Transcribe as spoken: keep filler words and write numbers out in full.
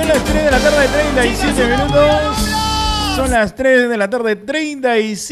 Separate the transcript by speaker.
Speaker 1: Son las tres de la tarde, treinta y siete minutos. Son las tres de la tarde, treinta y siete